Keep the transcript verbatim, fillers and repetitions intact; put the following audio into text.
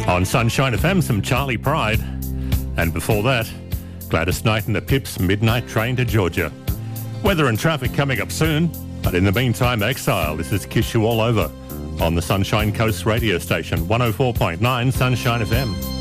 On Sunshine F M, some Charlie Pride. And before that, Gladys Knight and the Pips' Midnight Train to Georgia. Weather and traffic coming up soon, but in the meantime, Exile. This is Kiss You All Over on the Sunshine Coast radio station, one oh four point nine Sunshine F M.